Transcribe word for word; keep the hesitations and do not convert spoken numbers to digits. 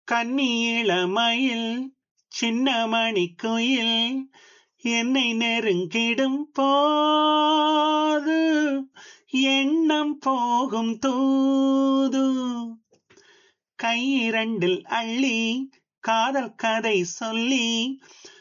கன்னி இளமயில் சின்ன மணிக்குயில் என்னை நெருங்கிடும் போது எண்ணம் போகும் தூது கை இரண்டில் அள்ளி காதல் கதை சொல்லி